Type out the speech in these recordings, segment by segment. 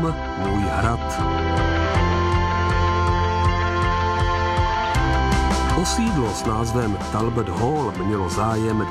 můj hrad. O sídlo s názvem Talbot Hall mělo zájem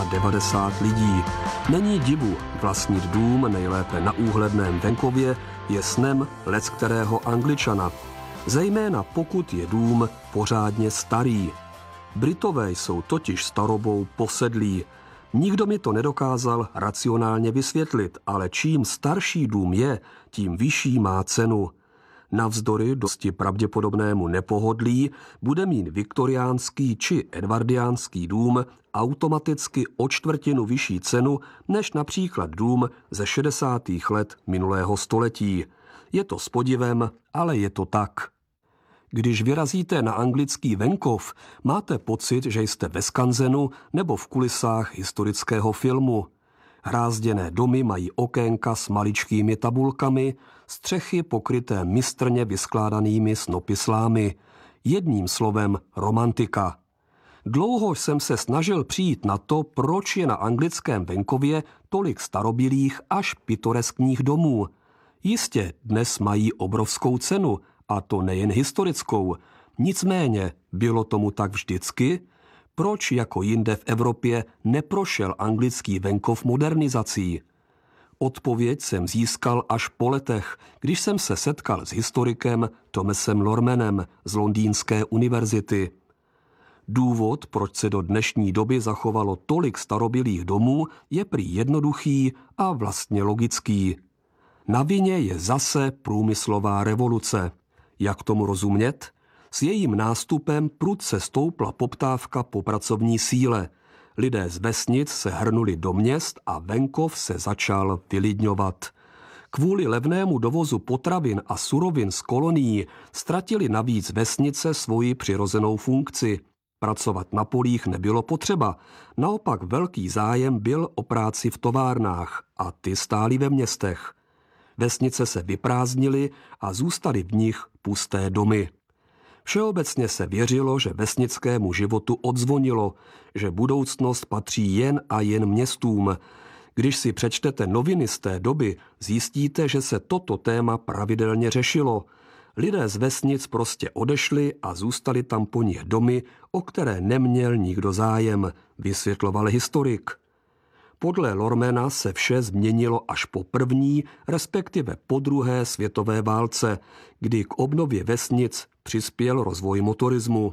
92 lidí. Není divu, vlastnit dům nejlépe na úhledném venkově je snem leckterého Angličana, zejména pokud je dům pořádně starý. Britové jsou totiž starobou posedlí. Nikdo mi to nedokázal racionálně vysvětlit, ale čím starší dům je, tím vyšší má cenu. Navzdory dosti pravděpodobnému nepohodlí bude mít viktoriánský či edvardiánský dům automaticky o čtvrtinu vyšší cenu než například dům ze 60. let minulého století. Je to s podivem, ale je to tak. Když vyrazíte na anglický venkov, máte pocit, že jste ve skanzenu nebo v kulisách historického filmu. Hrázděné domy mají okénka s maličkými tabulkami, střechy pokryté mistrně vyskládanými snopy slámy. Jedním slovem romantika. Dlouho jsem se snažil přijít na to, proč je na anglickém venkově tolik starobylých až pitoreskních domů. Jistě dnes mají obrovskou cenu, a to nejen historickou. Nicméně bylo tomu tak vždycky? Proč jako jinde v Evropě neprošel anglický venkov modernizací? Odpověď jsem získal až po letech, když jsem se setkal s historikem Thomasem Lormanem z Londýnské univerzity. Důvod, proč se do dnešní doby zachovalo tolik starobylých domů, je prý jednoduchý a vlastně logický. Na vině je zase průmyslová revoluce. Jak tomu rozumět? S jejím nástupem prudce stoupla poptávka po pracovní síle. Lidé z vesnic se hrnuli do měst a venkov se začal vylidňovat. Kvůli levnému dovozu potravin a surovin z kolonií ztratili navíc vesnice svoji přirozenou funkci. Pracovat na polích nebylo potřeba, naopak velký zájem byl o práci v továrnách a ty stály ve městech. Vesnice se vyprázdnily a zůstaly v nich pusté domy. Všeobecně se věřilo, že vesnickému životu odzvonilo, že budoucnost patří jen a jen městům. Když si přečtete noviny z té doby, zjistíte, že se toto téma pravidelně řešilo. Lidé z vesnic prostě odešli a zůstali tam po nich domy, o které neměl nikdo zájem, vysvětloval historik. Podle Lormana se vše změnilo až po první, respektive po druhé světové válce, kdy k obnově vesnic přispěl rozvoj motorismu.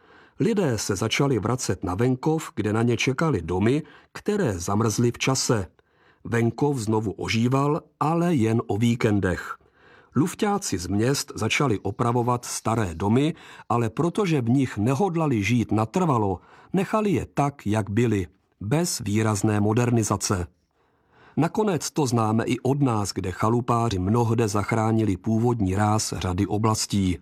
Lidé se začali vracet na venkov, kde na ně čekaly domy, které zamrzly v čase. Venkov znovu ožíval, ale jen o víkendech. Lufťáci z měst začali opravovat staré domy, ale protože v nich nehodlali žít natrvalo, nechali je tak, jak byly, bez výrazné modernizace. Nakonec to známe i od nás, kde chalupáři mnohde zachránili původní ráz řady oblastí.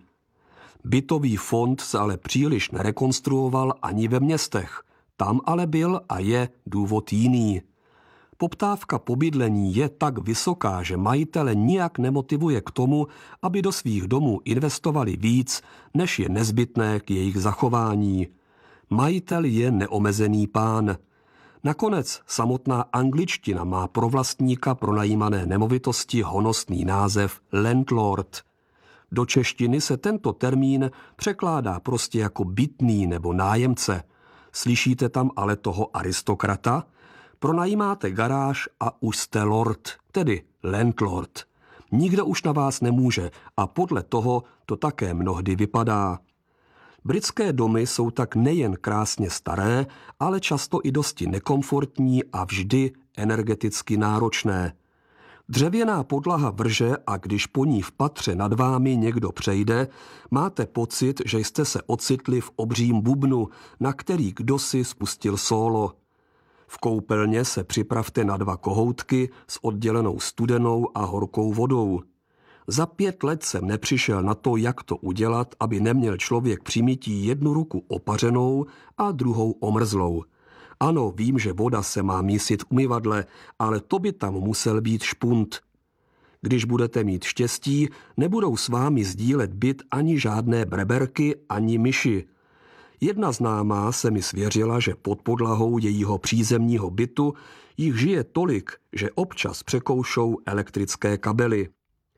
Bytový fond se ale příliš nerekonstruoval ani ve městech. Tam ale byl a je důvod jiný. Poptávka po bydlení je tak vysoká, že majitele nijak nemotivuje k tomu, aby do svých domů investovali víc, než je nezbytné k jejich zachování. Majitel je neomezený pán. Nakonec samotná angličtina má pro vlastníka pronajímané nemovitosti honosný název landlord. Do češtiny se tento termín překládá prostě jako bytný nebo nájemce. Slyšíte tam ale toho aristokrata? Pronajímáte garáž a už jste lord, tedy landlord. Nikdo už na vás nemůže a podle toho to také mnohdy vypadá. Britské domy jsou tak nejen krásně staré, ale často i dosti nekomfortní a vždy energeticky náročné. Dřevěná podlaha vrže a když po ní v patře nad vámi někdo přejde, máte pocit, že jste se ocitli v obřím bubnu, na který kdosi spustil sólo. V koupelně se připravte na 2 kohoutky s oddělenou studenou a horkou vodou. Za 5 let jsem nepřišel na to, jak to udělat, aby neměl člověk při mytí jednu ruku opařenou a druhou omrzlou. Ano, vím, že voda se má mísit v umyvadle, ale to by tam musel být špunt. Když budete mít štěstí, nebudou s vámi sdílet byt ani žádné breberky, ani myši. Jedna známá se mi svěřila, že pod podlahou jejího přízemního bytu jich žije tolik, že občas překoušou elektrické kabely.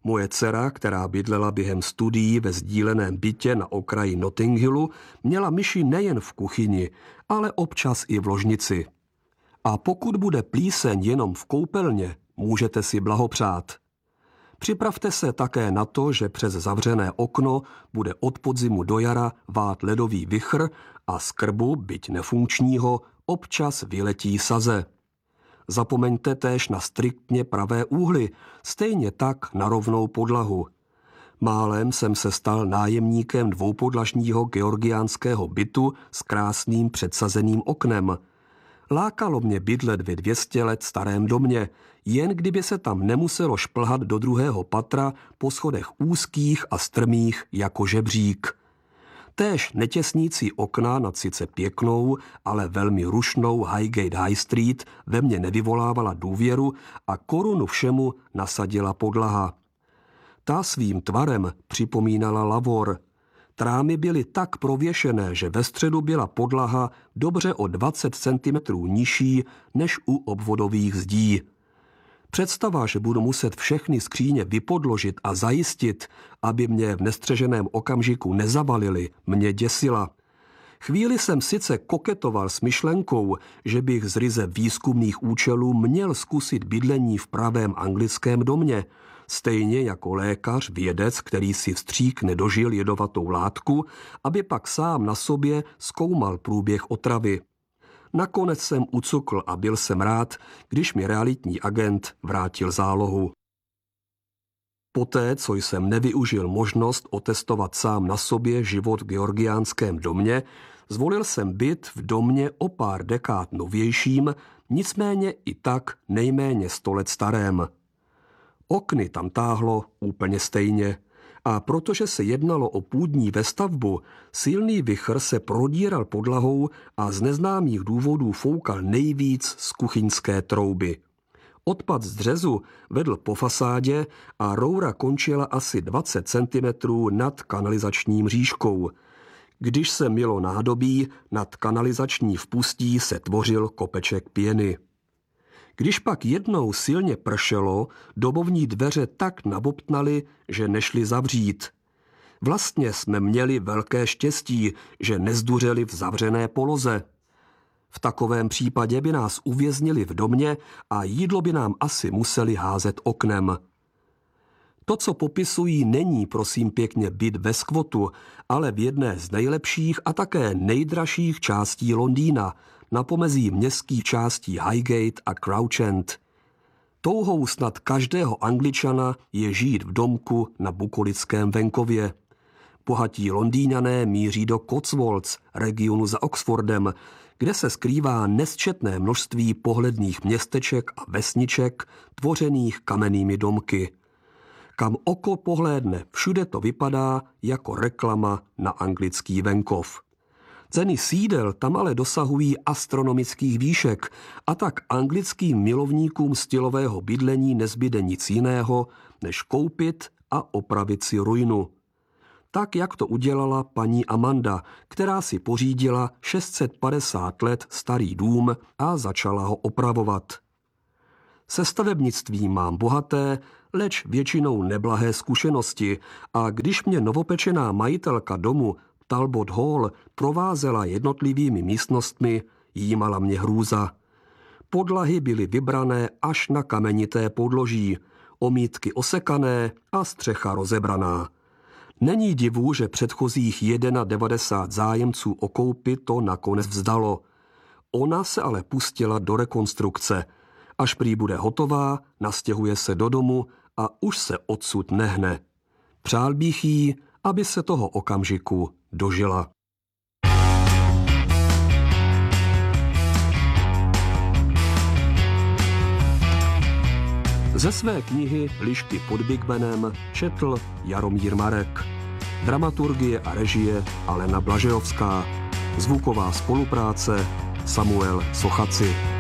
Moje dcera, která bydlela během studií ve sdíleném bytě na okraji Notting Hillu, měla myši nejen v kuchyni, ale občas i v ložnici. A pokud bude plíseň jenom v koupelně, můžete si blahopřát. Připravte se také na to, že přes zavřené okno bude od podzimu do jara vát ledový vichr a z krbu, byť nefunkčního, občas vyletí saze. Zapomeňte též na striktně pravé úhly, stejně tak na rovnou podlahu. Málem jsem se stal nájemníkem dvoupodlažního georgiánského bytu s krásným předsazeným oknem. Lákalo mě bydlet ve 200 let starém domě, jen kdyby se tam nemuselo šplhat do druhého patra po schodech úzkých a strmých jako žebřík. Též netěsnící okna nad sice pěknou, ale velmi rušnou Highgate High Street ve mně nevyvolávala důvěru a korunu všemu nasadila podlaha. Ta svým tvarem připomínala lavor. Trámy byly tak prověšené, že ve středu byla podlaha dobře o 20 cm nižší než u obvodových zdí. Představa, že budu muset všechny skříně vypodložit a zajistit, aby mě v nestřeženém okamžiku nezabalili, mě děsila. Chvíli jsem sice koketoval s myšlenkou, že bych z ryze výzkumných účelů měl zkusit bydlení v pravém anglickém domě, stejně jako lékař, vědec, který si vstříkne dožil jedovatou látku, aby pak sám na sobě zkoumal průběh otravy. Nakonec jsem ucukl a byl jsem rád, když mi realitní agent vrátil zálohu. Poté, co jsem nevyužil možnost otestovat sám na sobě život v georgiánském domě, zvolil jsem byt v domě o pár dekád novějším, nicméně i tak nejméně 100 let starém. Okny tam táhlo úplně stejně. A protože se jednalo o půdní vestavbu, silný vichr se prodíral podlahou a z neznámých důvodů foukal nejvíc z kuchyňské trouby. Odpad z dřezu vedl po fasádě a roura končila asi 20 cm nad kanalizačním mřížkou. Když se mylo nádobí, nad kanalizační vpustí se tvořil kopeček pěny. Když pak jednou silně pršelo, dobovní dveře tak nabobtnaly, že nešly zavřít. Vlastně jsme měli velké štěstí, že nezduřeli v zavřené poloze. V takovém případě by nás uvěznili v domě a jídlo by nám asi museli házet oknem. To, co popisují, není prosím pěkně byt ve skvotu, ale v jedné z nejlepších a také nejdražších částí Londýna, na pomezí městských částí Highgate a Crouch End. Touhou snad každého Angličana je žít v domku na bukolickém venkově. Bohatí Londýňané míří do Cotswolds, regionu za Oxfordem, kde se skrývá nesčetné množství pohledných městeček a vesniček tvořených kamennými domky. Kam oko pohlédne, všude to vypadá jako reklama na anglický venkov. Ceny sídel tam ale dosahují astronomických výšek a tak anglickým milovníkům stylového bydlení nezbyde nic jiného, než koupit a opravit si ruinu. Tak, jak to udělala paní Amanda, která si pořídila 650 let starý dům a začala ho opravovat. Se stavebnictvím mám bohaté, leč většinou neblahé zkušenosti a když mě novopečená majitelka domu Talbot Hall provázela jednotlivými místnostmi, jímala mě hrůza. Podlahy byly vybrané až na kamenité podloží, omítky osekané a střecha rozebraná. Není divu, že předchozích 91 zájemců o koupi to nakonec vzdalo. Ona se ale pustila do rekonstrukce. Až prý bude hotová, nastěhuje se do domu a už se odsud nehne. Přál bych jí, aby se toho okamžiku dožila. Ze své knihy Lišky pod Big Benem četl Jaromír Marek. Dramaturgie a režie Alena Blažejovská. Zvuková spolupráce Samuel Sochaci.